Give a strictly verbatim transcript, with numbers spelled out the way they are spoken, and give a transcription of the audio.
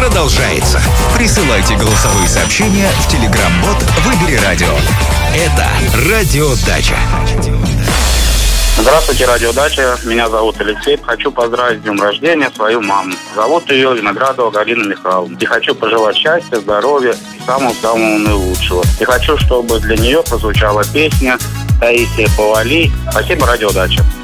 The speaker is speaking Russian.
продолжается. Присылайте голосовые сообщения в Telegram-бот «Выбери радио». Это «Радиодача». Здравствуйте, Радиодача. Меня зовут Алексей. Хочу поздравить с днем рождения свою маму. Зовут ее Виноградова Галина Михайловна. И хочу пожелать счастья, здоровья и самого-самого наилучшего. И хочу, чтобы для нее прозвучала песня Таисия Повалий. Спасибо, Радиодача.